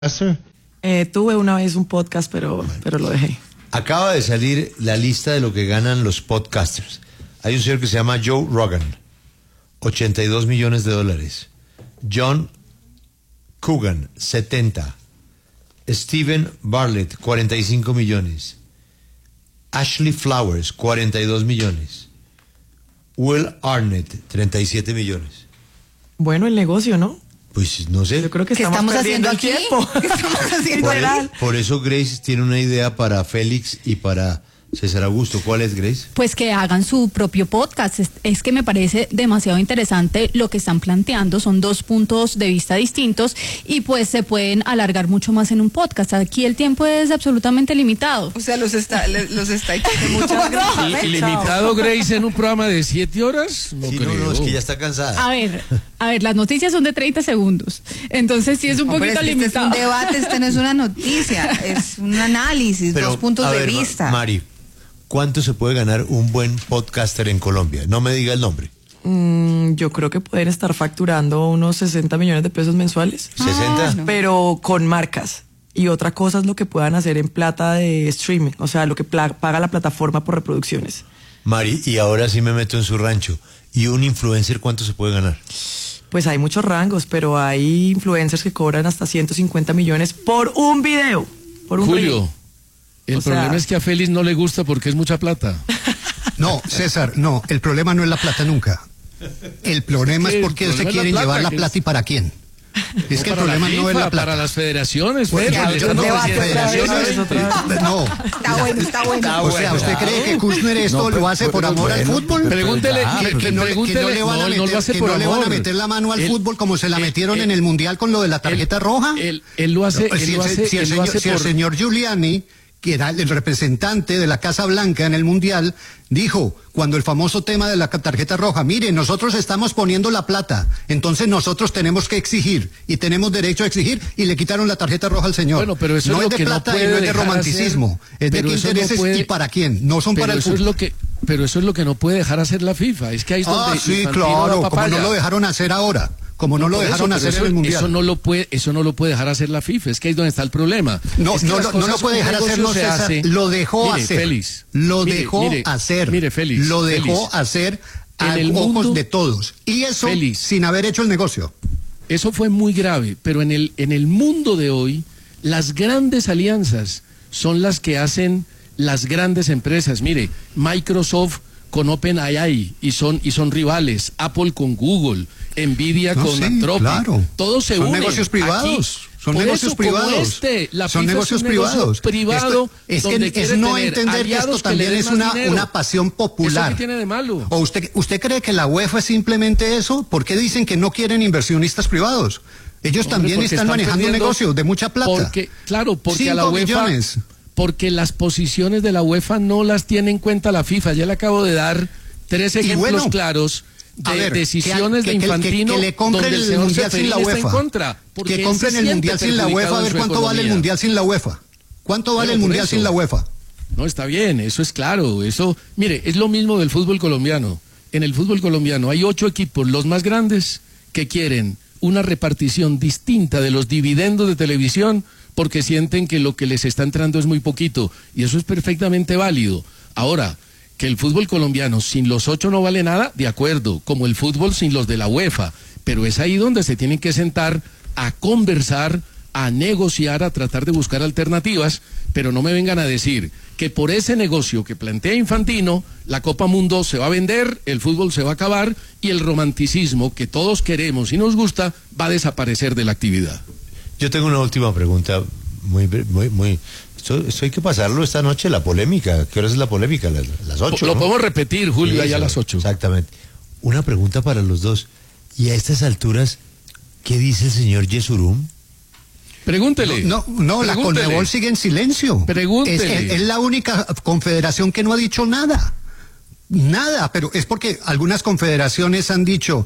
Tuve una vez un podcast, pero lo dejé. Acaba de salir la lista de lo que ganan los podcasters. Hay un señor que se llama Joe Rogan, $82 millones. John Coogan, 70. Stephen Bartlett, 45 millones. Ashley Flowers, 42 millones. Will Arnett, 37 millones. Bueno, el negocio, ¿no? Pues no sé. Yo creo que ¿Qué estamos haciendo perdiendo aquí? el tiempo. ¿Qué estamos haciendo? Por eso Grace tiene una idea para Félix y para César Augusto. ¿Cuál es, Grace? Pues que hagan su propio podcast. Es que me parece demasiado interesante lo que están planteando. Son dos puntos de vista distintos y pues se pueden alargar mucho más en un podcast. Aquí el tiempo es absolutamente limitado. O sea, los está echando muchas gracias. ¿Ilimitado, Grace, en un programa de 7 horas? No Sí, creo. no, es que ya está cansada. A ver, las noticias son de 30 segundos. Entonces sí es un Hombre, poquito este limitado. es un debate, este no es una noticia, es un análisis, Pero, dos puntos a de ver, vista. Mari, ¿cuánto se puede ganar un buen podcaster en Colombia? No me diga el nombre. Yo creo que pueden estar facturando unos 60 millones de pesos mensuales. 60. no. Pero con marcas. Y otra cosa es lo que puedan hacer en plata de streaming. O sea, lo que paga la plataforma por reproducciones. Mari, y ahora sí me meto en su rancho. ¿Y un influencer cuánto se puede ganar? Pues hay muchos rangos, pero hay influencers que cobran hasta 150 millones por un video. Por un Julio, reel. el O sea- problema es que a Félix no le gusta porque es mucha plata. No, César, no, el problema no es la plata nunca. El problema ¿Qué? es porque El se problema es quieren la llevar plata, la que plata es- y para quién. Es que el Para problema la no es FIFA, la plata. para las federaciones, Bueno, Félix, yo eso no, no debate es otra vez. federaciones, no. Está bueno. O sea, ¿usted cree que Kushner esto lo hace por amor al fútbol? Pregúntele, Que no le van a no lo hace meter, que por no le van a amor. meter la mano al Él- fútbol como se la metieron en el Mundial con lo de la tarjeta roja. Él lo hace, Si él lo hace, si el él lo señor, hace si el por... señor Giuliani, que era el representante de la Casa Blanca en el Mundial, dijo, cuando el famoso tema de la tarjeta roja, mire, nosotros estamos poniendo la plata, entonces nosotros tenemos que exigir, y tenemos derecho a exigir, y le quitaron la tarjeta roja al señor. Bueno, pero eso no es lo de que no plata puede y no es de dejar romanticismo, hacer, es de pero qué eso no intereses puede- y para quién, no son Pero para el eso fútbol. es lo que, pero eso es lo que no puede dejar hacer la FIFA. Es que ahí es donde Sí, Infantino da claro, como papaya. no lo dejaron hacer ahora, como no lo Por eso, dejaron pero hacer eso, en el Mundial. eso no lo puede dejar hacer la FIFA. Es que ahí es donde está el problema. No, Es que no, las no, no lo cosas puede con dejar hacer, negocio no, se César, hace. lo dejó Mire, hacer. Félix, Lo mire, dejó mire, hacer. Mire, Félix. Lo dejó Félix, hacer en a el ojos mundo- de todos. Y eso Félix. sin haber hecho el negocio. Eso fue muy grave, pero en el mundo de hoy, las grandes alianzas son las que hacen las grandes empresas. Mire, Microsoft con OpenAI y son rivales, Apple con Google, Nvidia No, con sí, Anthropic, claro. todos se Son unen. negocios privados. Aquí, Son por negocios eso, como privados. la Son FIFA negocios es un negocio privados. privado Es donde que quiere es no tener entender que aliados esto que le también den es más dinero. una pasión popular. ¿Eso qué tiene de malo? ¿O usted cree que la UEFA es simplemente eso? ¿Por qué dicen que no quieren inversionistas privados? Ellos Hombre, también porque están manejando perdiendo- negocios de mucha plata. Porque a la 5 UEFA, millones. porque las posiciones de la UEFA no las tiene en cuenta la FIFA. Ya le acabo de dar 3 ejemplos bueno, claros a de ver, decisiones de Infantino que le compren donde el el señor Mundial sin la Ceferín está en UEFA. contra. Porque Que él compren se el siente Mundial sin la UEFA, a perjudicado ver en su cuánto vale el economía. Mundial sin la UEFA. ¿Cuánto vale Pero el por Mundial eso. sin la UEFA? No, está bien, eso es claro. Eso, mire, es lo mismo del fútbol colombiano. En el fútbol colombiano hay 8 equipos, los más grandes, que quieren una repartición distinta de los dividendos de televisión porque sienten que lo que les está entrando es muy poquito. Y eso es perfectamente válido. Ahora, que el fútbol colombiano sin los 8 no vale nada, de acuerdo, como el fútbol sin los de la UEFA. Pero es ahí donde se tienen que sentar a conversar, a negociar, a tratar de buscar alternativas, pero no me vengan a decir que por ese negocio que plantea Infantino, la Copa Mundo se va a vender, el fútbol se va a acabar y el romanticismo que todos queremos y nos gusta va a desaparecer de la actividad. Yo tengo una última pregunta, esto hay que pasarlo esta noche, la polémica. ¿Qué horas es la polémica? Las 8, Lo ¿no? podemos repetir, Julio, Sí, allá a eso, las 8. Exactamente. Una pregunta para los dos. Y a estas alturas, ¿qué dice el señor Yesurum? Pregúntele. No, la Pregúntele. Conmebol sigue en silencio. Pregúntele. Es la única confederación que no ha dicho nada. Nada, pero es porque algunas confederaciones han dicho,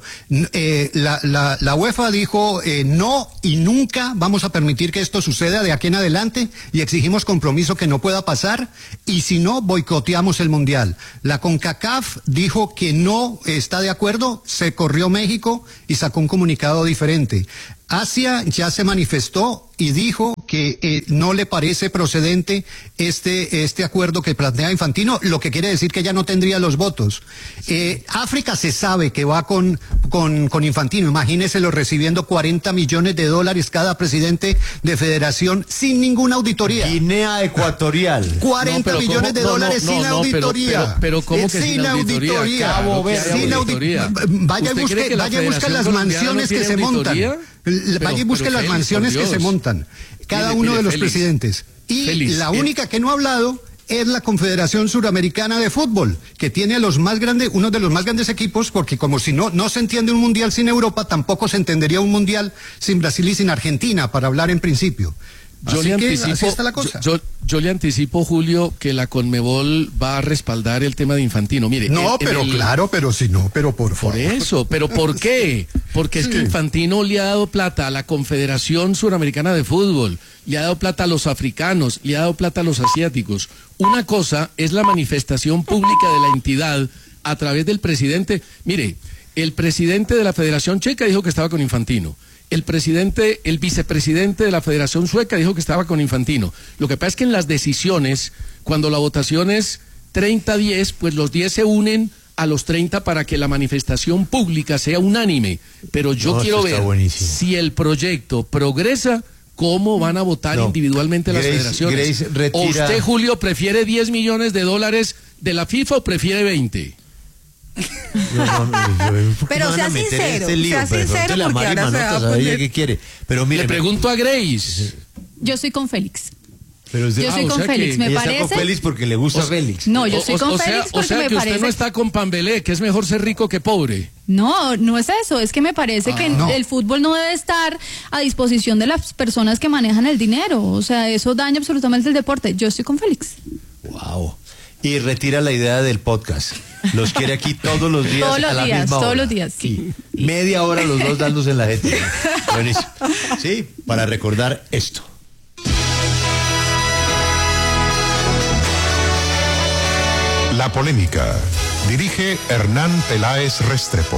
la UEFA dijo no y nunca vamos a permitir que esto suceda de aquí en adelante y exigimos compromiso que no pueda pasar y si no boicoteamos el Mundial. La CONCACAF dijo que no está de acuerdo, se corrió México y sacó un comunicado diferente. Asia ya se manifestó y dijo que no le parece procedente este acuerdo que plantea Infantino, lo que quiere decir que ya no tendría los votos. África se sabe que va con Infantino, imagíneselo recibiendo $40 millones cada presidente de federación sin ninguna auditoría. Guinea Ecuatorial. 40 millones de dólares sin auditoría. Pero ¿cómo que sin auditoría? Cabo Verde. Sin auditoría. Vaya y busque las mansiones que se montan. Vaya y busque las mansiones que se montan. Cada uno de los presidentes. Y la única que no ha hablado es la Confederación Suramericana de Fútbol, que tiene uno de los más grandes equipos, porque como si no se entiende un mundial sin Europa, tampoco se entendería un mundial sin Brasil y sin Argentina, para hablar en principio. Así está la cosa. Yo le anticipo, Julio, que la Conmebol va a respaldar el tema de Infantino. Mire, pero por favor. Por eso, ¿pero por qué? Porque es que Infantino le ha dado plata a la Confederación Suramericana de Fútbol, le ha dado plata a los africanos, le ha dado plata a los asiáticos. Una cosa es la manifestación pública de la entidad a través del presidente. Mire, el presidente de la Federación Checa dijo que estaba con Infantino. El vicepresidente de la Federación Sueca dijo que estaba con Infantino. Lo que pasa es que en las decisiones, cuando la votación es 30-10, pues los 10 se unen a los 30 para que la manifestación pública sea unánime. Pero yo quiero ver si el proyecto progresa, cómo van a votar individualmente las federaciones. ¿O usted, Julio, prefiere $10 millones de la FIFA o prefiere 20? Pero sea sincero, porque ahora se va a poner... ¿Qué quiere? Pero mire, le pregunto a Grace. Yo soy con Félix. Pero yo soy con Félix, me parece. Está con Félix porque le gusta Félix. No, yo soy con Félix porque me parece. Usted no está con Pambelé, que es mejor ser rico que pobre. No, no es eso, es que me parece que el fútbol no debe estar a disposición de las personas que manejan el dinero, o sea, eso daña absolutamente el deporte. Yo estoy con Félix. Wow. Y retira la idea del podcast. Los quiere aquí todos los días a la misma hora. Todos los días, sí. Media hora los dos dándose en la gente. Buenísimo. Sí, para recordar esto. La polémica. Dirige Hernán Peláez Restrepo.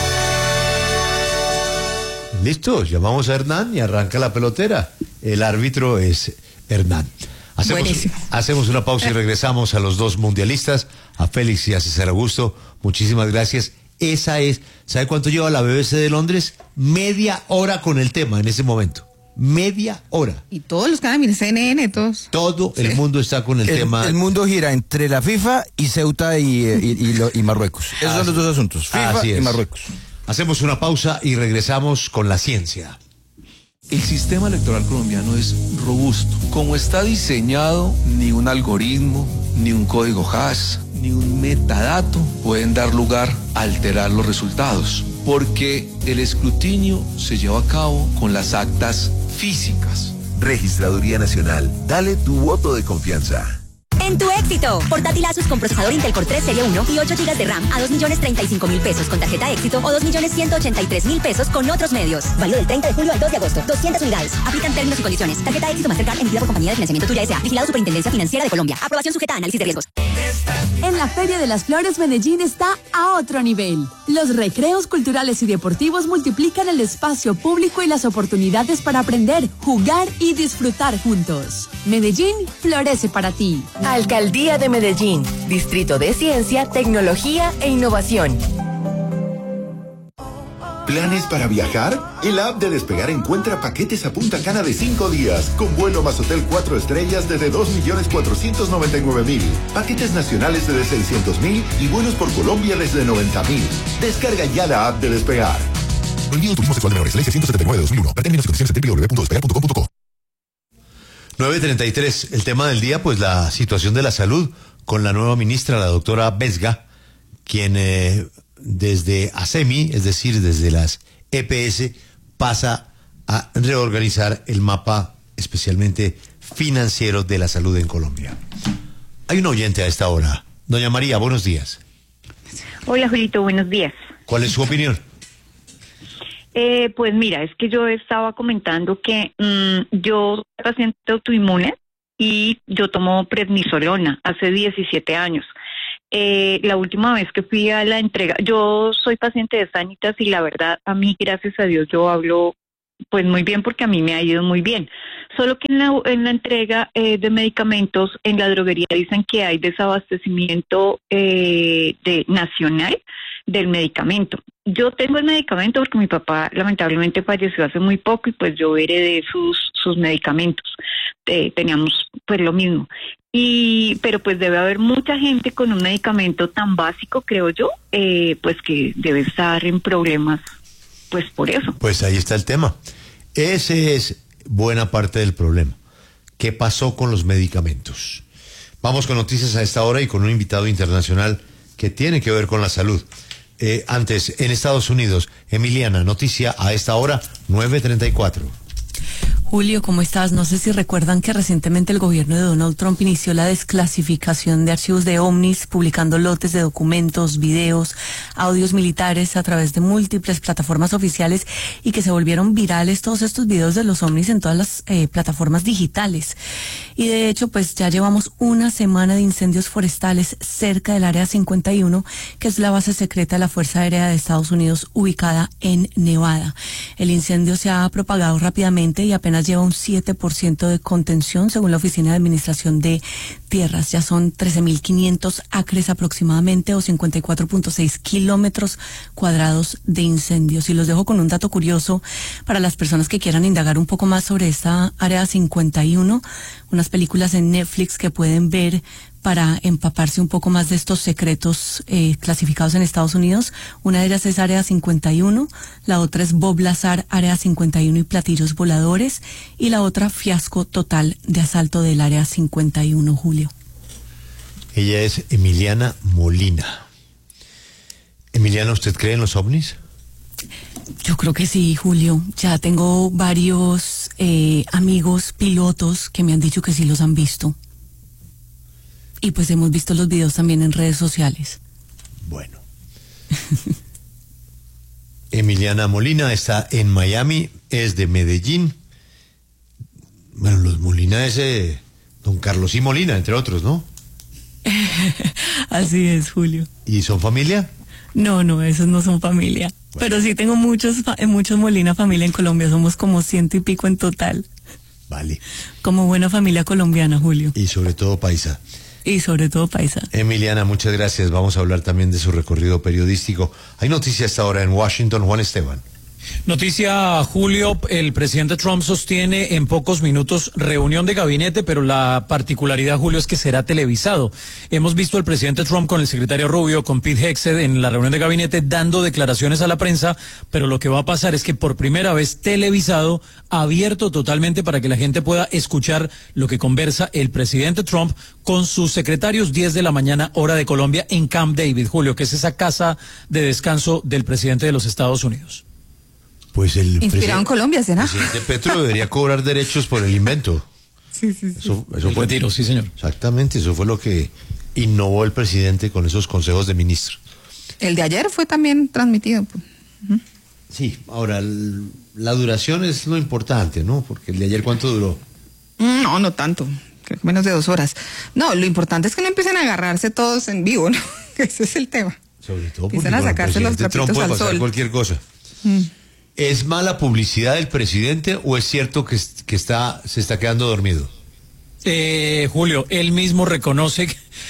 Listo, llamamos a Hernán y arranca la pelotera. El árbitro es Hernán. Hacemos una pausa y regresamos a los dos mundialistas, a Félix y a César Augusto. Muchísimas gracias. ¿Sabe cuánto lleva la BBC de Londres? Media hora con el tema en ese momento. Media hora. Y todos los canales, CNN, todos. Todo el mundo está con el tema. El mundo gira entre la FIFA y Ceuta y Marruecos. Esos son los dos asuntos, FIFA y Marruecos. Hacemos una pausa y regresamos con la ciencia. El sistema electoral colombiano es robusto. Como está diseñado, ni un algoritmo, ni un código hash, ni un metadato pueden dar lugar a alterar los resultados, porque el escrutinio se lleva a cabo con las actas físicas. Registraduría Nacional, dale tu voto de confianza. En tu éxito, portátil Asus con procesador Intel Core 3 Serie 1 y 8 GB de RAM a $2.035.000 con tarjeta éxito o $2.183.000 con otros medios. Válido del 30 de julio al 2 de agosto. 200 unidades. Aplican términos y condiciones. Tarjeta éxito Mastercard emitida por compañía de financiamiento Tuya S.A. Vigilado Superintendencia Financiera de Colombia. Aprobación sujeta a análisis de riesgos. En la Feria de las Flores, Medellín está a otro nivel. Los recreos culturales y deportivos multiplican el espacio público y las oportunidades para aprender, jugar y disfrutar juntos. Medellín florece para ti. Alcaldía de Medellín, Distrito de Ciencia, Tecnología e Innovación. ¿Planes para viajar? El app de Despegar encuentra paquetes a Punta Cana de 5 días, con vuelo más hotel 4 estrellas desde 2.499.000, paquetes nacionales desde 600.000 y vuelos por Colombia desde 90.000. Descarga ya la app de Despegar. Prohibido turismo sexual de menores, ley 679 de 2001. Para términos y condiciones en www.despegar.com.co. 9:33, el tema del día, pues la situación de la salud con la nueva ministra, la doctora Vesga, quien desde ASEMI, es decir, desde las EPS, pasa a reorganizar el mapa, especialmente financiero, de la salud en Colombia. Hay un oyente a esta hora. Doña María, buenos días. Hola, Julito, buenos días. ¿Cuál es su opinión? Pues mira, es que yo estaba comentando que yo soy paciente autoinmune y yo tomo prednisolona hace 17 años. La última vez que fui a la entrega, yo soy paciente de Sanitas y la verdad, a mí, gracias a Dios, yo hablo pues muy bien, porque a mí me ha ido muy bien. Solo que en la entrega de medicamentos en la droguería dicen que hay desabastecimiento nacional del medicamento. Yo tengo el medicamento porque mi papá lamentablemente falleció hace muy poco y pues yo heredé sus medicamentos. Teníamos pues lo mismo. Pero pues debe haber mucha gente con un medicamento tan básico, creo yo, pues que debe estar en problemas pues por eso. Pues ahí está el tema. Ese es buena parte del problema. ¿Qué pasó con los medicamentos? Vamos con noticias a esta hora y con un invitado internacional que tiene que ver con la salud. Antes, en Estados Unidos, Emiliana, noticia a esta hora, 9:34. Julio, ¿cómo estás? No sé si recuerdan que recientemente el gobierno de Donald Trump inició la desclasificación de archivos de ovnis, publicando lotes de documentos, videos, audios militares a través de múltiples plataformas oficiales y que se volvieron virales todos estos videos de los ovnis en todas las plataformas digitales. Y de hecho, pues ya llevamos una semana de incendios forestales cerca del Área 51, que es la base secreta de la Fuerza Aérea de Estados Unidos ubicada en Nevada. El incendio se ha propagado rápidamente y apenas lleva un 7% de contención, según la Oficina de Administración de Tierras. Ya son 13.500 acres aproximadamente, o 54.6 kilómetros cuadrados de incendios. Y los dejo con un dato curioso para las personas que quieran indagar un poco más sobre esta Área 51, unas películas en Netflix que pueden ver para empaparse un poco más de estos secretos clasificados en Estados Unidos. Una de ellas es Área 51, la otra es Bob Lazar, Área 51 y platillos voladores, y la otra, fiasco total de asalto del Área 51, Julio. Ella es Emiliana Molina. Emiliana, ¿usted cree en los ovnis? Yo creo que sí, Julio. Ya tengo varios amigos pilotos que me han dicho que sí los han visto. Y pues hemos visto los videos también en redes sociales. Bueno. Emiliana Molina está en Miami, es de Medellín. Bueno, los Molina es don Carlos y Molina, entre otros, ¿no? Así es, Julio. ¿Y son familia? No, esos no son familia. Bueno. Pero sí tengo muchos Molina familia en Colombia. Somos como 100 y pico en total. Vale. Como buena familia colombiana, Julio. Y sobre todo paisa. Y sobre todo paisa. Emiliana, muchas gracias. Vamos a hablar también de su recorrido periodístico. Hay noticias hasta ahora en Washington. Juan Esteban. Noticia, Julio, el presidente Trump sostiene en pocos minutos reunión de gabinete, pero la particularidad, Julio, es que será televisado. Hemos visto al presidente Trump con el secretario Rubio, con Pete Hegseth en la reunión de gabinete dando declaraciones a la prensa, pero lo que va a pasar es que por primera vez televisado, abierto totalmente para que la gente pueda escuchar lo que conversa el presidente Trump con sus secretarios, 10 de la mañana, hora de Colombia, en Camp David, Julio, que es esa casa de descanso del presidente de los Estados Unidos. Pues el inspirado en Colombia, ¿será? El presidente Petro debería cobrar derechos por el invento. Sí. Eso el fue retiro, sí, señor. Exactamente, eso fue lo que innovó el presidente con esos consejos de ministros. El de ayer fue también transmitido. Sí, ahora la duración es lo importante, ¿no? Porque el de ayer, ¿cuánto duró? No tanto, creo que menos de 2 horas. No, lo importante es que no empiecen a agarrarse todos en vivo, ¿no? Ese es el tema. Sobre todo porque empiezan a sacarse los trapitos Trump puede al pasar sol. Cualquier cosa. ¿Es mala publicidad del presidente o es cierto que se está quedando dormido? Julio, él mismo reconoce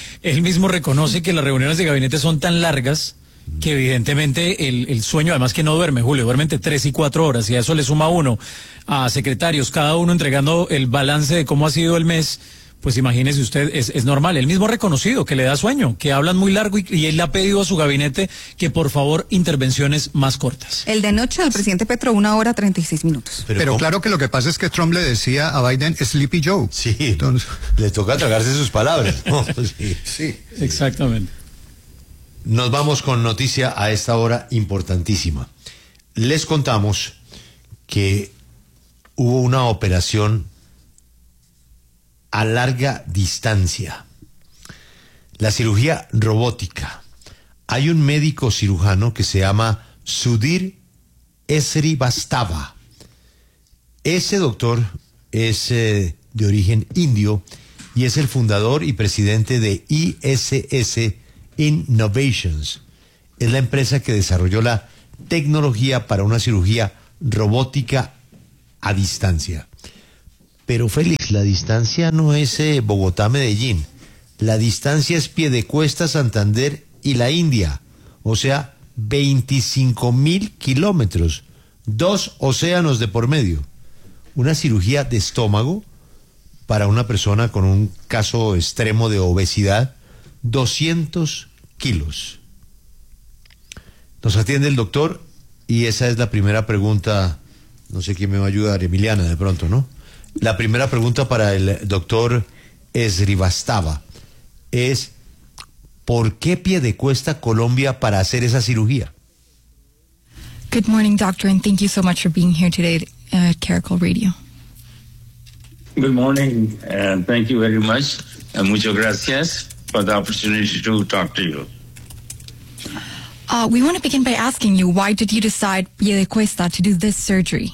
que las reuniones de gabinete son tan largas que evidentemente el sueño, además que no duerme, Julio, duerme entre 3 y 4 horas, y a eso le suma uno a secretarios, cada uno entregando el balance de cómo ha sido el mes. Pues imagínese usted, es normal. Él mismo ha reconocido que le da sueño, que hablan muy largo y él le ha pedido a su gabinete que por favor intervenciones más cortas. El de noche del presidente Petro, 1 hora 36 minutos. Pero claro que lo que pasa es que Trump le decía a Biden Sleepy Joe. Sí, entonces le toca tragarse sus palabras, ¿no? Sí, exactamente. Nos vamos con noticia a esta hora importantísima. Les contamos que hubo una operación a larga distancia, la cirugía robótica. Hay un médico cirujano que se llama Sudhir Srivastava. Ese doctor es de origen indio y es el fundador y presidente de ISS Innovations. Es la empresa que desarrolló la tecnología para una cirugía robótica a distancia. Pero Félix, la distancia no es Bogotá-Medellín. La distancia es Piedecuesta, Santander y la India. O sea, 25.000 kilómetros. 2 océanos de por medio. Una cirugía de estómago para una persona con un caso extremo de obesidad, 200 kilos. Nos atiende el doctor y esa es la primera pregunta. No sé quién me va a ayudar, Emiliana, de pronto, ¿no? La primera pregunta para el doctor Srivastava es: ¿por qué Piedecuesta, Colombia, para hacer esa cirugía? Good morning, doctor, and thank you so much for being here today at Caracol Radio. Good morning, and thank you very much. Muchas gracias for the opportunity to talk to you. We want to begin by asking you, why did you decide Piedecuesta to do this surgery?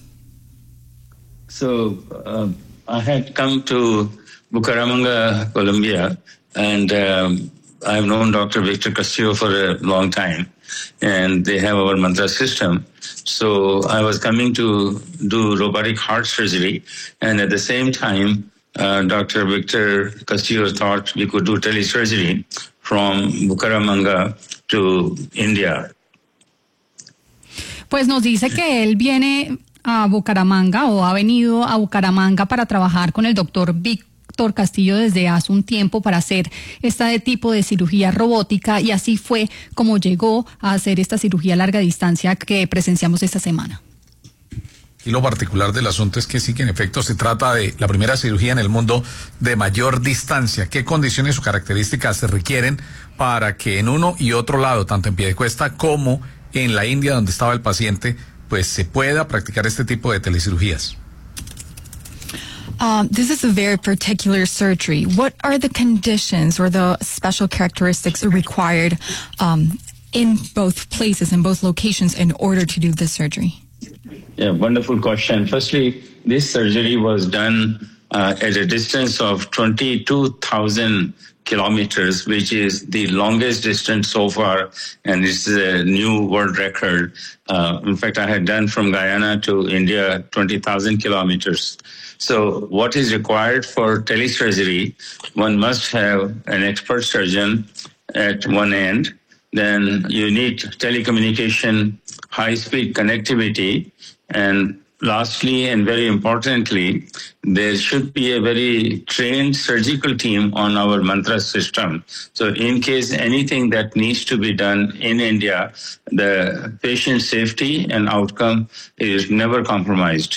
So, I had come to Bucaramanga, Colombia, and I've known Dr. Victor Castillo for a long time, and they have our mantra system. So I was coming to do robotic heart surgery, and at the same time, Dr. Victor Castillo thought we could do telesurgery from Bucaramanga to India. Pues nos dice que él viene a Bucaramanga o ha venido a Bucaramanga para trabajar con el doctor Víctor Castillo desde hace un tiempo para hacer este tipo de cirugía robótica, y así fue como llegó a hacer esta cirugía a larga distancia que presenciamos esta semana. Y lo particular del asunto es que sí que en efecto se trata de la primera cirugía en el mundo de mayor distancia. ¿Qué condiciones o características se requieren para que en uno y otro lado, tanto en Piedecuesta como en la India donde estaba el paciente, pues se pueda practicar este tipo de telecirugías? This is a very particular surgery. What are the conditions or the special characteristics required in both places, in both locations, in order to do this surgery? Yeah, wonderful question. Firstly, this surgery was done at a distance of 22,000 kilometers, which is the longest distance so far, and it's a new world record. In fact, I had done from Guyana to India 20,000 kilometers. So what is required for telesurgery? One must have an expert surgeon at one end. Then you need telecommunication, high-speed connectivity, and lastly, and very importantly, there should be a very trained surgical team on our mantra system. So in case anything that needs to be done in India, the patient safety and outcome is never compromised.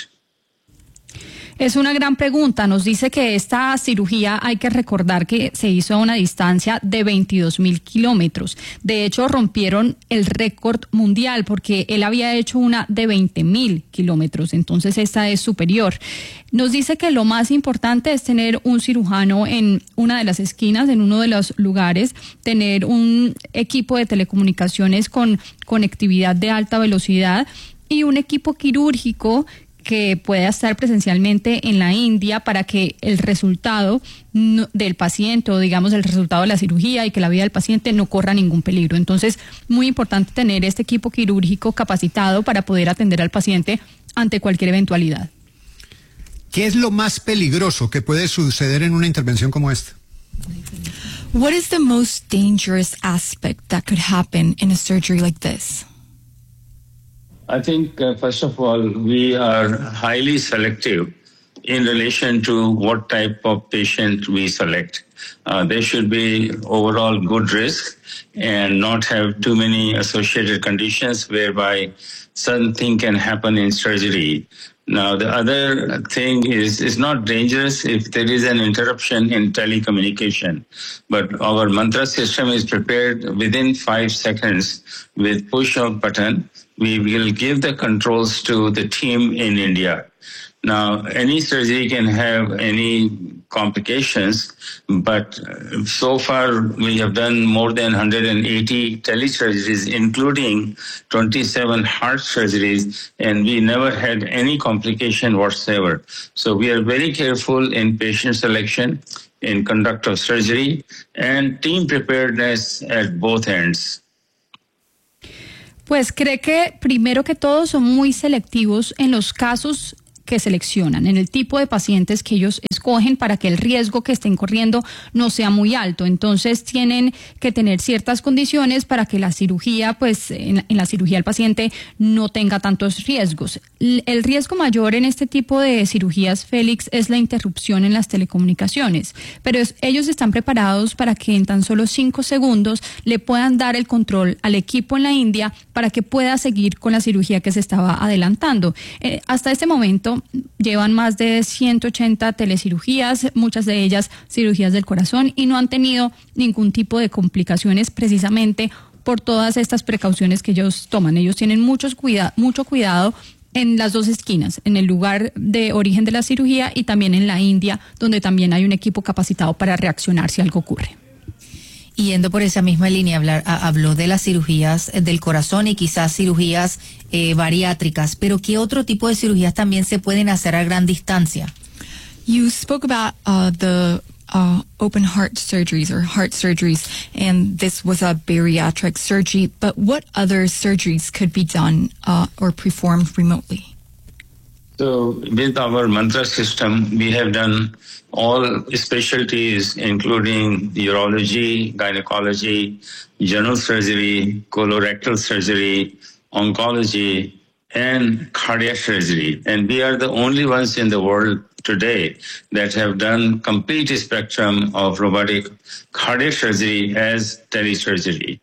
Es una gran pregunta. Nos dice que esta cirugía hay que recordar que se hizo a una distancia de 22.000 kilómetros. De hecho, rompieron el récord mundial porque él había hecho una de 20.000 kilómetros. Entonces, esta es superior. Nos dice que lo más importante es tener un cirujano en una de las esquinas, en uno de los lugares, tener un equipo de telecomunicaciones con conectividad de alta velocidad y un equipo quirúrgico que pueda estar presencialmente en la India para que el resultado del paciente, o digamos el resultado de la cirugía y que la vida del paciente no corra ningún peligro. Entonces, muy importante tener este equipo quirúrgico capacitado para poder atender al paciente ante cualquier eventualidad. ¿Qué es lo más peligroso que puede suceder en una intervención como esta? What is the most dangerous aspect that could happen in a surgery like this? I think, first of all, we are highly selective in relation to what type of patient we select. There should be overall good risk and not have too many associated conditions whereby something can happen in surgery. Now, the other thing is, it's not dangerous if there is an interruption in telecommunication. But our mantra system is prepared within 5 seconds with push of button. We will give the controls to the team in India. Now, any surgery can have any complications, but so far we have done more than 180 telesurgeries, including 27 heart surgeries, and we never had any complication whatsoever. So we are very careful in patient selection, in conduct of surgery, and team preparedness at both ends. Pues cree que primero que todo son muy selectivos en los casos que seleccionan, en el tipo de pacientes que ellos escogen para que el riesgo que estén corriendo no sea muy alto. Entonces tienen que tener ciertas condiciones para que la cirugía, pues en la cirugía el paciente no tenga tantos riesgos. El riesgo mayor en este tipo de cirugías, Félix, es la interrupción en las telecomunicaciones, pero ellos están preparados para que en tan solo 5 segundos le puedan dar el control al equipo en la India para que pueda seguir con la cirugía que se estaba adelantando. Hasta este momento llevan más de 180 telecirugías, muchas de ellas cirugías del corazón, y no han tenido ningún tipo de complicaciones precisamente por todas estas precauciones que ellos toman. Ellos tienen mucho cuidado en las dos esquinas, en el lugar de origen de la cirugía y también en la India, donde también hay un equipo capacitado para reaccionar si algo ocurre. Y yendo por esa misma línea, habló de las cirugías del corazón y quizás cirugías bariátricas, pero ¿qué otro tipo de cirugías también se pueden hacer a gran distancia? You spoke about the open heart surgeries or heart surgeries, and this was a bariatric surgery, but what other surgeries could be done or performed remotely? So with our mantra system, we have done all specialties, including urology, gynecology, general surgery, colorectal surgery, oncology, and cardiac surgery. And we are the only ones in the world today that have done complete spectrum of robotic cardiac surgery as telesurgery.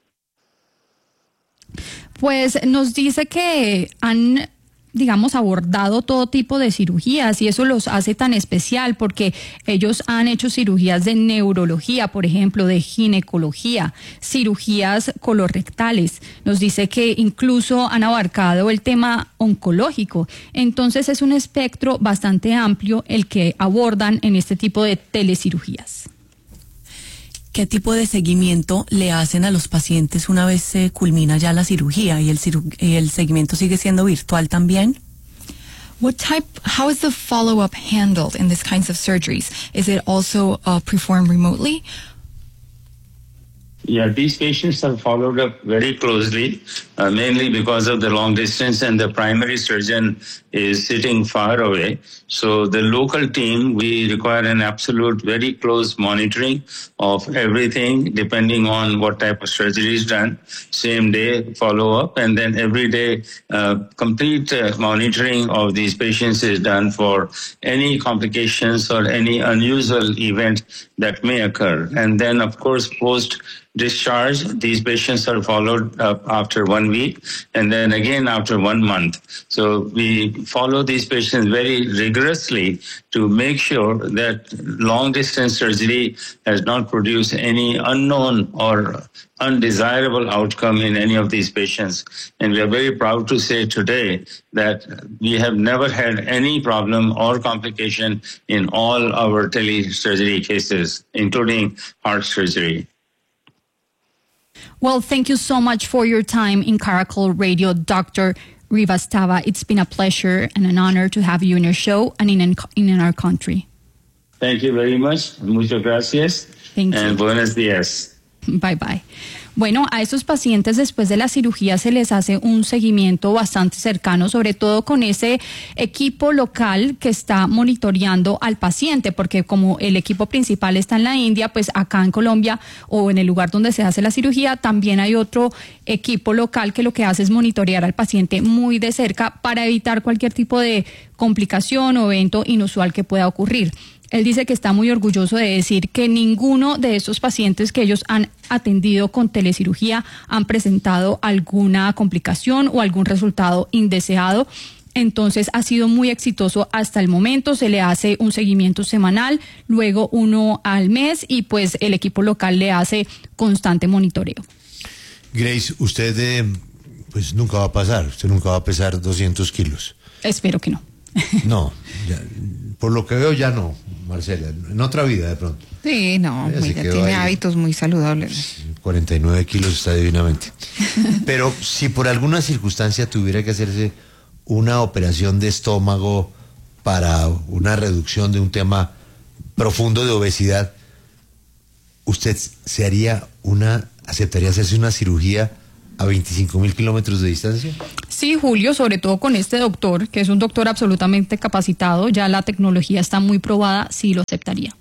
Pues nos dice que han, digamos, abordado todo tipo de cirugías y eso los hace tan especial porque ellos han hecho cirugías de neurología, por ejemplo, de ginecología, cirugías colorectales. Nos dice que incluso han abarcado el tema oncológico. Entonces es un espectro bastante amplio el que abordan en este tipo de telecirugías. ¿Qué tipo de seguimiento le hacen a los pacientes una vez se culmina ya la cirugía y el seguimiento sigue siendo virtual también? How is the follow-up handled in these kinds of surgeries? Is it also performed remotely? Yeah, these patients are followed up very closely, mainly because of the long distance and the primary surgeon is sitting far away. So the local team, we require an absolute very close monitoring of everything depending on what type of surgery is done, same day follow-up, and then every day complete monitoring of these patients is done for any complications or any unusual event that may occur. And then, of course, post-discharge, these patients are followed up after 1 week and then again after 1 month. So we follow these patients very rigorously to make sure that long-distance surgery has not produced any unknown or undesirable outcome in any of these patients. And we are very proud to say today that we have never had any problem or complication in all our telesurgery cases, including heart surgery. Well, thank you so much for your time in Caracol Radio, Dr. Rivastava. It's been a pleasure and an honor to have you in your show and in our country. Thank you very much. Muchas gracias. Thank you. And buenos días. Bye bye. Bueno, a estos pacientes después de la cirugía se les hace un seguimiento bastante cercano, sobre todo con ese equipo local que está monitoreando al paciente, porque como el equipo principal está en la India, pues acá en Colombia o en el lugar donde se hace la cirugía también hay otro equipo local que lo que hace es monitorear al paciente muy de cerca para evitar cualquier tipo de complicación o evento inusual que pueda ocurrir. Él dice que está muy orgulloso de decir que ninguno de estos pacientes que ellos han atendido con telecirugía han presentado alguna complicación o algún resultado indeseado. Entonces ha sido muy exitoso hasta el momento. Se le hace un seguimiento semanal, luego uno al mes y pues el equipo local le hace constante monitoreo. Grace, usted pues nunca va a pasar, usted nunca va a pesar 200 kilos. Espero que no. No, ya, por lo que veo ya no, Marcela, en otra vida de pronto. Sí, no, ya tiene hábitos muy saludables. 49 kilos está divinamente. Pero si por alguna circunstancia tuviera que hacerse una operación de estómago para una reducción de un tema profundo de obesidad, ¿usted aceptaría hacerse una cirugía a 25.000 kilómetros de distancia? Sí, Julio, sobre todo con este doctor, que es un doctor absolutamente capacitado, ya la tecnología está muy probada, sí lo aceptaría.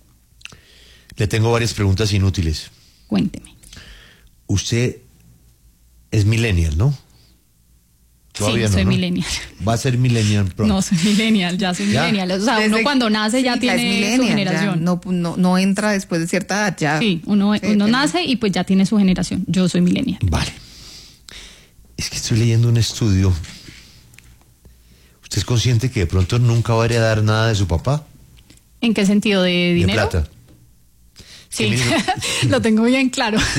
Le tengo varias preguntas inútiles. Cuénteme. Usted es millennial, ¿no? Todavía sí, soy millennial. Va a ser millennial pronto. No, soy millennial, ya soy millennial. O sea, uno cuando nace ya tiene su generación. No entra después de cierta edad ya. Sí, uno nace y pues ya tiene su generación. Yo soy millennial. Vale. Es que estoy leyendo un estudio. ¿Usted es consciente que de pronto nunca va a heredar nada de su papá? ¿En qué sentido? ¿De dinero? De plata. Sí, lo tengo bien claro. Sí.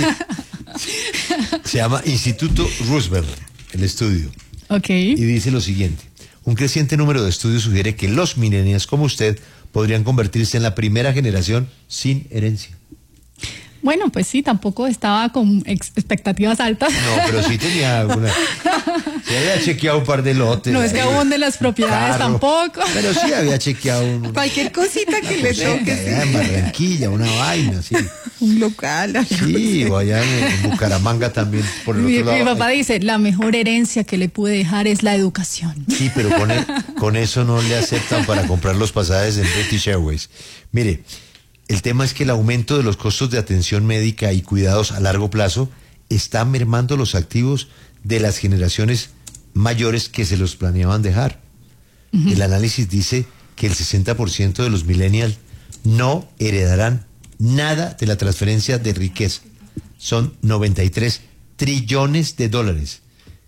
Se llama Instituto Roosevelt, el estudio. Okay. Y dice lo siguiente: un creciente número de estudios sugiere que los millennials como usted podrían convertirse en la primera generación sin herencia. Bueno, pues sí, tampoco estaba con expectativas altas. No, pero sí tenía alguna. Se había chequeado un par de lotes. No es que abunde las propiedades tampoco. Pero sí había chequeado cualquier cosita que le toque. En Barranquilla, una vaina, sí. Un local. Sí, o allá en Bucaramanga también. Por el otro lado. Mi papá dice, la mejor herencia que le pude dejar es la educación. Sí, pero con eso no le aceptan para comprar los pasajes en British Airways. Mire, el tema es que el aumento de los costos de atención médica y cuidados a largo plazo está mermando los activos de las generaciones mayores que se los planeaban dejar. Uh-huh. El análisis dice que el 60% de los millennials no heredarán nada de la transferencia de riqueza. Son 93 trillones de dólares.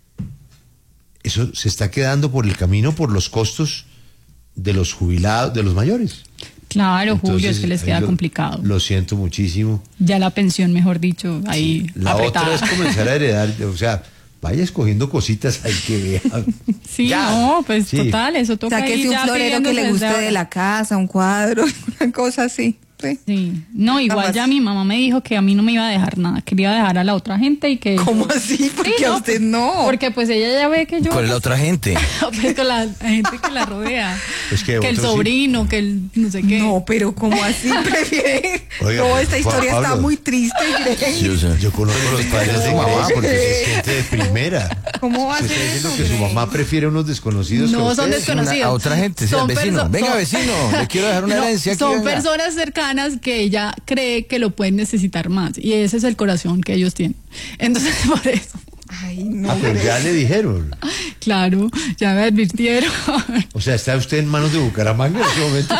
Eso se está quedando por el camino por los costos de los jubilados, de los mayores. Claro, entonces, Julio, es que les queda complicado. Lo siento muchísimo. Ya la pensión, mejor dicho, ahí sí, la apretada. otra es comenzar a heredar, o sea, vaya escogiendo cositas ahí que vea. Sí, ya. No, pues sí. Total, eso toca. O sea, que si un florero que le guste de la casa, un cuadro, una cosa así. Sí. No, igual ya mi mamá me dijo que a mí no me iba a dejar nada, que le iba a dejar a la otra gente y que... ¿Cómo así? Porque sí, a usted no. Porque pues ella ya ve que yo... ¿Con la otra gente? Pues con la gente que la rodea. Es que el sobrino, sí. Que el no sé qué. No, pero ¿cómo así prefiere? Oiga, no, esta historia Pablo, está muy triste, Grey. Yo conozco a los padres de mamá porque es gente de primera. ¿Cómo va a ser eso? Está diciendo que su mamá prefiere a unos desconocidos. No, son desconocidos. A otra gente, sí, al vecino. Venga, vecino, le quiero dejar una herencia. Son personas cercanas que ella cree que lo pueden necesitar más y ese es el corazón que ellos tienen. Entonces, por eso. Ay, no. Pero ya le dijeron. Claro, ya me advirtieron. O sea, ¿está usted en manos de Bucaramanga en ese momento?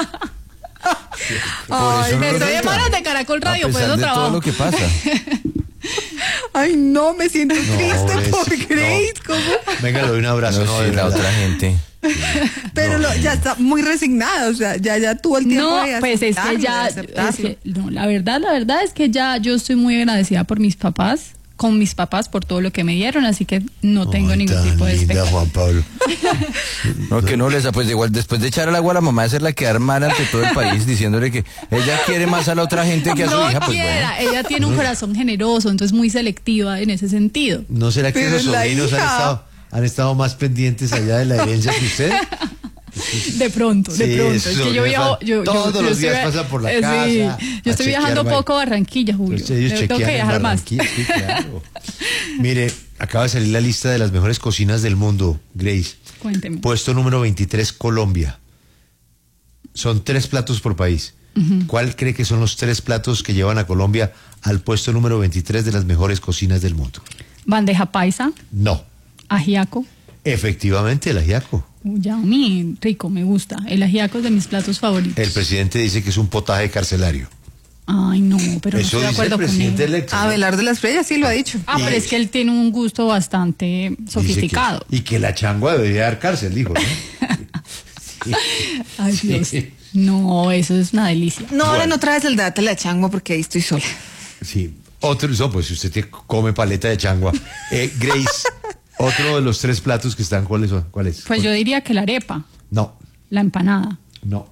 Ay, me estoy en manos de Caracol Radio, por eso trabajo. Todo lo que pasa. Ay, no, me siento triste por Grace. ¿Cómo? Venga, le doy un abrazo. No, sí, la otra gente. Sí. Pero ya está muy resignada, o sea, ya tuvo el tiempo de pues es que ya, la verdad es que ya yo estoy muy agradecida por mis papás, con mis papás por todo lo que me dieron, así que no tengo ningún tipo de expectativa. Juan Pablo. No, que no les, pues igual después de echar el agua a la mamá, hacerla quedar mal ante todo el país, diciéndole que ella quiere más a la otra gente que a su hija, pues bueno. Ella tiene un corazón generoso, entonces muy selectiva en ese sentido. ¿No será que los sobrinos han estado más pendientes allá de la herencia que usted? De pronto. Es que yo viajo. Todos los días pasa por la casa. Sí, yo estoy viajando poco a Barranquilla, Julio. Tengo que viajar más. Sí, claro. Mire, acaba de salir la lista de las mejores cocinas del mundo, Grace. Cuénteme. Puesto número 23, Colombia. Son 3 platos por país. Uh-huh. ¿Cuál cree que son los 3 platos que llevan a Colombia al puesto número 23 de las mejores cocinas del mundo? Bandeja paisa. No. Ajiaco. Efectivamente, el ajiaco. Ya, a mí, rico, me gusta. El ajiaco es de mis platos favoritos. El presidente dice que es un potaje carcelario. Ay, no, pero eso no estoy de acuerdo con él. Electo, ¿no? Abelardo de las Estrellas sí lo ha dicho. Pero es que él tiene un gusto bastante sofisticado. Y que la changua debería dar cárcel, dijo, ¿no? Sí. Ay, Dios. No, eso es una delicia. No, ahora no traes el dato de la changua porque ahí estoy sola. Sí. Pues si usted come paleta de changua. Grace, otro de los 3 platos que están, ¿cuál es? Pues yo diría que la arepa. No. La empanada. No.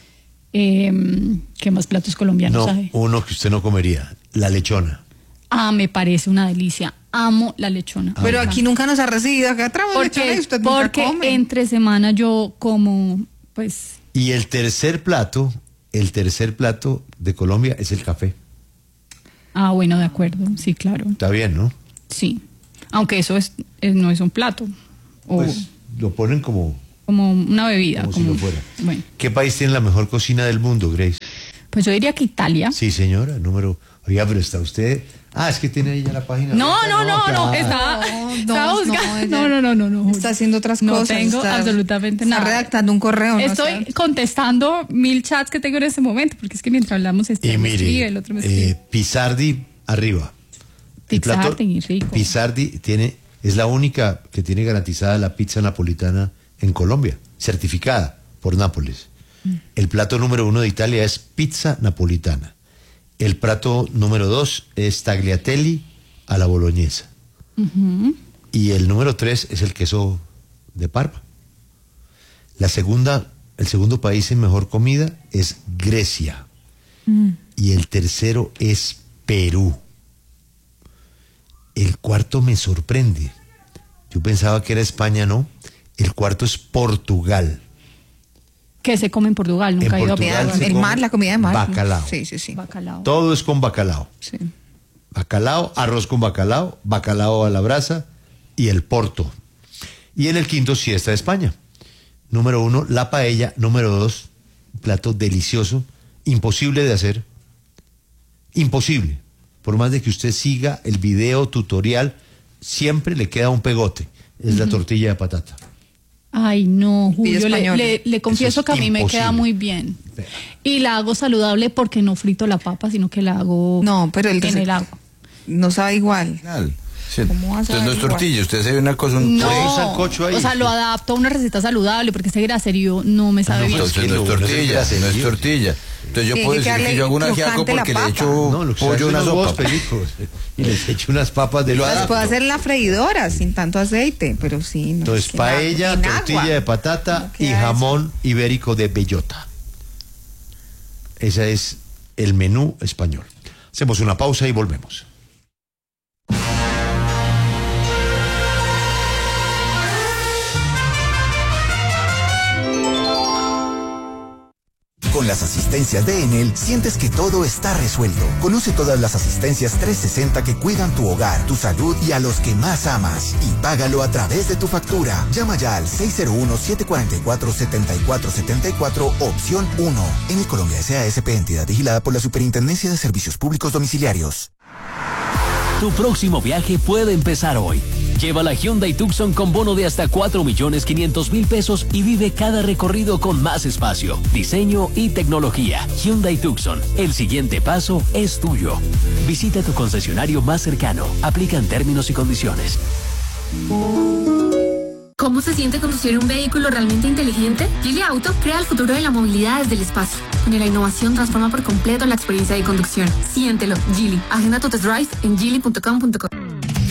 ¿Qué más platos colombianos hay? Uno que usted no comería, la lechona. Me parece una delicia. Amo la lechona. Pero aquí nunca nos ha recibido, acá traemos lechona y usted nunca come. Porque entre semana yo como, pues... Y el tercer plato de Colombia es el café. Bueno, de acuerdo, sí, claro. Está bien, ¿no? Sí, aunque eso no es un plato. Pues lo ponen como una bebida. si lo fuera. Bueno. ¿Qué país tiene la mejor cocina del mundo, Grace? Pues yo diría que Italia. Sí, señora, Oiga, pero está usted... es que tiene ahí ya la página. No. Está haciendo otras no cosas. Tengo absolutamente nada. Está redactando un correo. Estoy contestando 1000 chats que tengo en este momento, porque es que mientras hablamos me escribe, el otro me escribe. Pizzardi arriba. Pizzardi es la única que tiene garantizada la pizza napolitana en Colombia, certificada por Nápoles. El plato número 1 de Italia es pizza napolitana. El plato número 2 es tagliatelle a la boloñesa. Y el número 3 es el queso de Parma. El segundo país en mejor comida es Grecia. Y el tercero es Perú. El cuarto me sorprende. Yo pensaba que era España, ¿no? El cuarto es Portugal. ¿Qué se come en Portugal? Nunca he ido a Portugal. El mar, la comida de mar. Bacalao. Sí. Bacalao. Todo es con bacalao. Sí. Bacalao, arroz con bacalao, bacalao a la brasa y el porto. Y en el quinto sí está España. Número 1, la paella. Número 2, un plato delicioso, imposible de hacer. Imposible. Por más de que usted siga el video tutorial, siempre le queda un pegote. Es la tortilla de patata. Ay, no, Julio, le confieso que a mí me queda muy bien. Y la hago saludable porque no frito la papa, sino que la hago en el agua. No sabe igual. Sí. Entonces no es tortilla, usted se ve una cosa, un sancocho ahí. O sea, lo adapto a una receta saludable porque ese graserío no me sabe bien. Entonces no es tortilla. Entonces yo puedo decir que yo hago un ajiaco porque le echo pollo a una sopa. Y les echo unas papas de lo Las puedo hacer en la freidora sin tanto aceite, pero sí. No, entonces paella, tortilla de patata y jamón ibérico de bellota. Ese es el menú español. Hacemos una pausa y volvemos. Con las asistencias de Enel, sientes que todo está resuelto. Conoce todas las asistencias 360 que cuidan tu hogar, tu salud y a los que más amas. Y págalo a través de tu factura. Llama ya al 601-744-7474, opción 1. Enel Colombia S.A.S.P. entidad vigilada por la Superintendencia de Servicios Públicos Domiciliarios. Tu próximo viaje puede empezar hoy. Lleva la Hyundai Tucson con bono de hasta 4.500.000 pesos y vive cada recorrido con más espacio, diseño y tecnología. Hyundai Tucson, el siguiente paso es tuyo. Visita tu concesionario más cercano. Aplican términos y condiciones. ¿Cómo se siente conducir un vehículo realmente inteligente? Geely Auto crea el futuro de la movilidad desde el espacio, donde la innovación transforma por completo la experiencia de conducción. Siéntelo, Geely. Agenda tu test drive en geely.com.co.